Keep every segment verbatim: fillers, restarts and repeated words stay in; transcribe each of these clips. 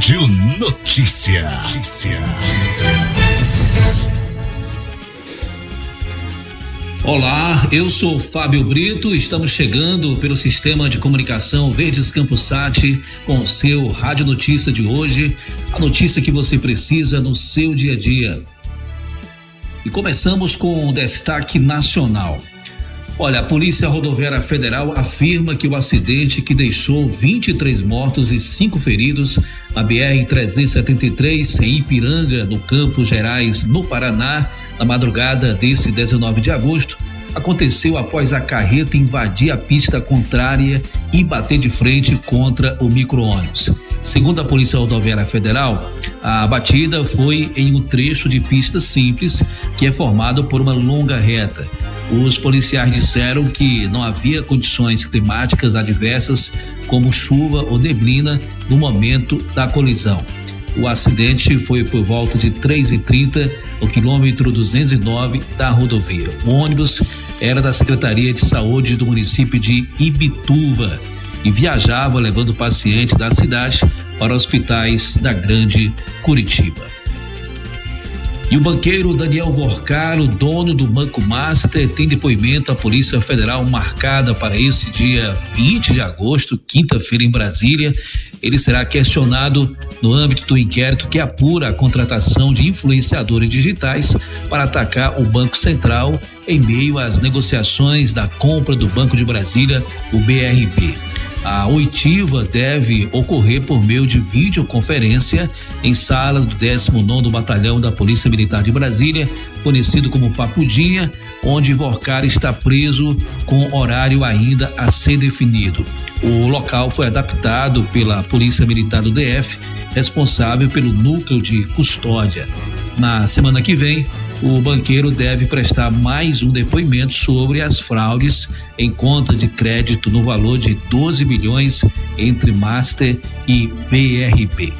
Rádio Notícia. Notícia. Olá, eu sou Fábio Brito, estamos chegando pelo sistema de comunicação Verdes Campos Sat com o seu Rádio Notícia de hoje, a notícia que você precisa no seu dia a dia. E começamos com o destaque nacional. Olha, a Polícia Rodoviária Federal afirma que o acidente que deixou vinte e três mortos e cinco feridos na B R trezentos e setenta e três em Ipiranga, no Campos Gerais, no Paraná, na madrugada desse dezenove de agosto, aconteceu após a carreta invadir a pista contrária e bater de frente contra o micro-ônibus. Segundo a Polícia Rodoviária Federal, a batida foi em um trecho de pista simples que é formado por uma longa reta. Os policiais disseram que não havia condições climáticas adversas, como chuva ou neblina, no momento da colisão. O acidente foi por volta de três e trinta, no quilômetro duzentos e nove da rodovia. O ônibus era da Secretaria de Saúde do município de Ibituva e viajava levando pacientes da cidade para hospitais da Grande Curitiba. E o banqueiro Daniel Vorcaro, dono do Banco Master, tem depoimento à Polícia Federal marcada para esse dia vinte de agosto, quinta-feira, em Brasília. Ele será questionado no âmbito do inquérito que apura a contratação de influenciadores digitais para atacar o Banco Central em meio às negociações da compra do Banco de Brasília, o B R B. A oitiva deve ocorrer por meio de videoconferência em sala do décimo nono Batalhão da Polícia Militar de Brasília, conhecido como Papudinha, onde Vorcaro está preso com horário ainda a ser definido. O local foi adaptado pela Polícia Militar do D F, responsável pelo núcleo de custódia. Na semana que vem, o banqueiro deve prestar mais um depoimento sobre as fraudes em conta de crédito no valor de doze milhões entre Master e B R B.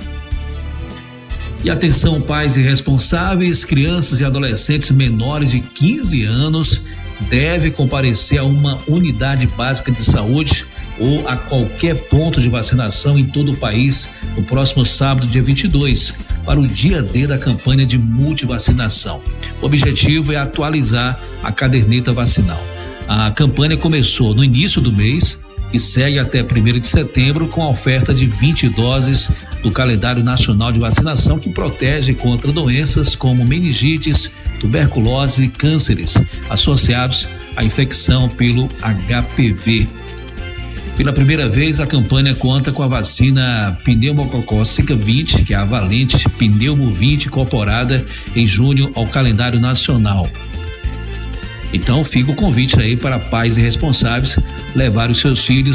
E atenção, pais e responsáveis, crianças e adolescentes menores de quinze anos devem comparecer a uma unidade básica de saúde ou a qualquer ponto de vacinação em todo o país no próximo sábado, dia vinte e dois, para o dia D da campanha de multivacinação. O objetivo é atualizar a caderneta vacinal. A campanha começou no início do mês e segue até primeiro de setembro com a oferta de vinte doses do calendário nacional de vacinação que protege contra doenças como meningites, tuberculose e cânceres associados à infecção pelo H P V. Pela primeira vez, a campanha conta com a vacina pneumococócica vinte, que é a Valente Pneumo vinte, incorporada em junho ao calendário nacional. Então, fica o convite aí para pais e responsáveis levar os seus filhos